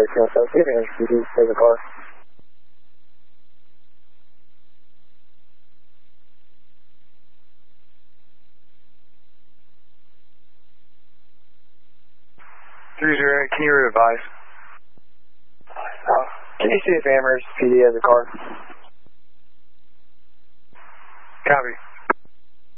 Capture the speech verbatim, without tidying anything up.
thirteen oh seven, see if Amherst P D has a car. three zero eight, can you revise? Uh, can you see if Amherst P D has a car? Copy.